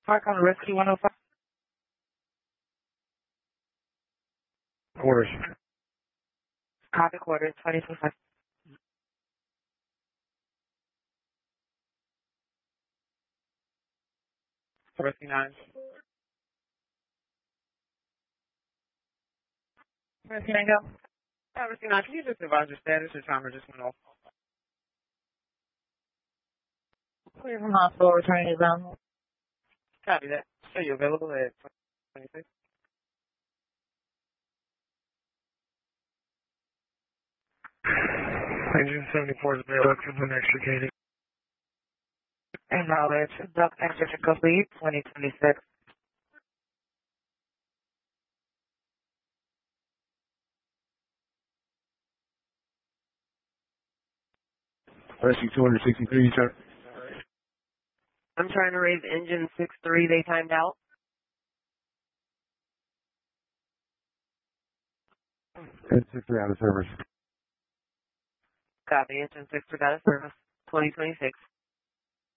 Park on Rescue 105. Quarters. Copy quarters, 2025. Rescue 9. Rescue 9, go. Rescue 9, can you just advise your status? Your timer just went off. Clear from hospital, returning to ground. Copy that. Are you available at 26? Engine 74 is available and extricated. Acknowledge. Duct extraction complete, 2026. Rescue 263, sir. I'm trying to raise engine 6-3. They timed out. Engine 63 out of service. Copy. Engine 6-3 out of service, 2026.